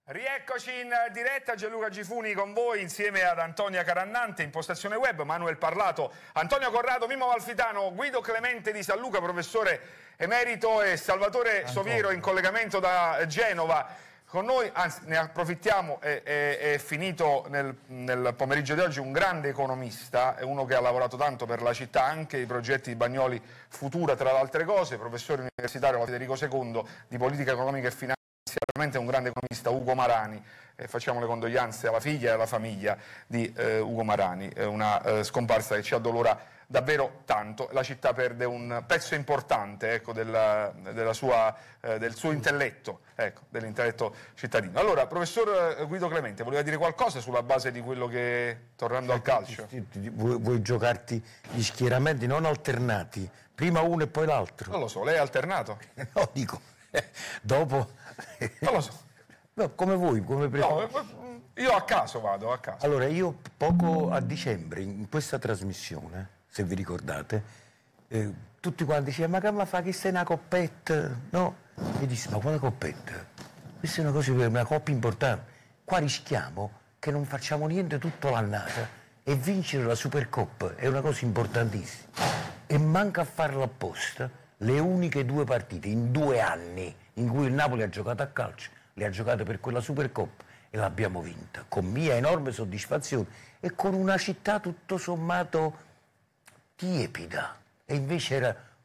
Rieccoci in diretta, Gianluca Gifuni con voi insieme ad Antonia Carannante, impostazione web, Manuel Parlato, Antonio Corrado, Mimmo Malfitano, Guido Clemente di San Luca, professore emerito, e Salvatore Soviero in collegamento da Genova con noi. Anzi, ne approfittiamo, è finito nel pomeriggio di oggi un grande economista, è uno che ha lavorato tanto per la città, anche i progetti di Bagnoli Futura tra le altre cose, professore universitario alla Federico II di politica economica e finanza. Sicuramente un grande economista, Ugo Marani, facciamo le condoglianze alla figlia e alla famiglia di Ugo Marani, è una scomparsa che ci addolora davvero tanto. La città perde un pezzo importante, ecco, del suo intelletto, ecco, dell'intelletto cittadino. Allora, professor Guido Clemente, voleva dire qualcosa sulla base di quello che, tornando al calcio? Vuoi giocarti gli schieramenti non alternati, prima uno e poi l'altro? Non lo so, lei è alternato? No, dico, dopo... Non lo so. No, come vuoi, come preferisci. No, io a caso vado, a caso. Allora, io poco a dicembre, in questa trasmissione, se vi ricordate, tutti quanti dicevano, ma che mi fa, che sei una coppetta? No, e dissi, ma quale coppetta? Questa è una cosa, una coppa importante. Qua rischiamo che non facciamo niente tutta l'annata e vincere la Supercoppa è una cosa importantissima. E manca a farla apposta le uniche due partite in 2 anni in cui il Napoli ha giocato a calcio, le ha giocate per quella Supercoppa e l'abbiamo vinta, con mia enorme soddisfazione e con una città tutto sommato tiepida. E invece era